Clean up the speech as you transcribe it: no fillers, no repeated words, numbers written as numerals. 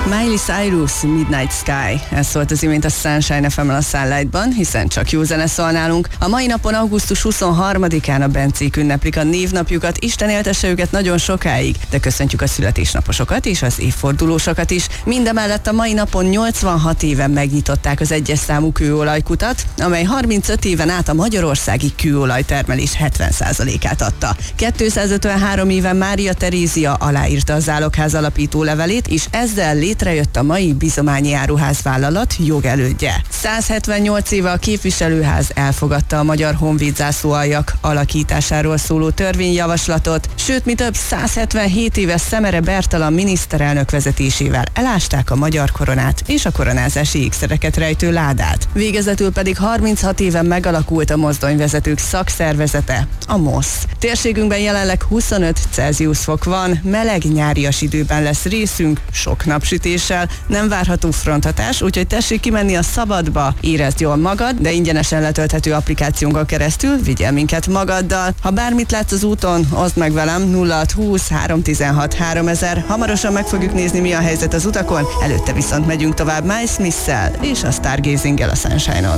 Miley Cyrus, Midnight Sky. Ez szólt az imént a Sunshine FM-en a Sunlightban, hiszen csak jó zene szól nálunk. A mai napon, augusztus 23-án a Bencék ünneplik a névnapjukat. Isten éltesse őket nagyon sokáig, de köszöntjük a születésnaposokat és az évfordulósokat is. Mindemellett a mai napon 86 éven megnyitották az egyes számú kőolajkutat, amely 35 éven át a magyarországi kőolajtermelés 70%-át adta. 253 éven Mária Terézia aláírta a Zálogház alapító levelét, és ezzel létrejött a mai Bizományi Áruház vállalat jogelődje. 178 éve a képviselőház elfogadta a magyar honvéd zászlóaljak alakításáról szóló törvényjavaslatot, sőt, mi több 177 éve Szemere Bertalan miniszterelnök vezetésével elásták a magyar koronát és a koronázási ékszereket rejtő ládát. Végezetül pedig 36 éven megalakult a mozdonyvezetők szakszervezete, a MOSZ. Térségünkben jelenleg 25 Celsius fok van, meleg nyárias időben lesz részünk, sok napsütéssel, nem várható fronthatás, úgyhogy tessék kimenni a szabadba, érezd jól magad, de ingyenesen letölthető applikációnkon keresztül vigyél minket magaddal. Ha bármit látsz az úton, oszd meg velem 0620 316 3000. Hamarosan meg fogjuk nézni, mi a helyzet az utakon, előtte viszont megyünk tovább Miles Smith-szel és a Stargazing-el a Sunshine-on.